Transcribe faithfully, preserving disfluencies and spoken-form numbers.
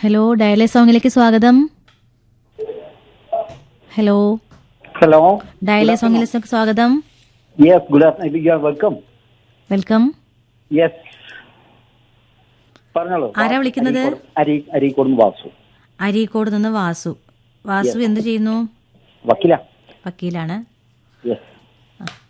Hello, ഡയലേ സോങ്ങിലേക്ക് സ്വാഗതം. Hello hello, ഡയലേ സോങ്ങിലേക്ക് സ്വാഗതം. Yes, good afternoon. Welcome welcome. Yes, പറഞ്ഞോളൂ. ആരാ വിളിക്കുന്നത്? അരി അരീക്കോട് വാസു. അരീക്കോട് നിന്ന് വാസു. വാസു എന്ത് ചെയ്യുന്നു? വക്കീല. വക്കീലാണ്. യെസ്.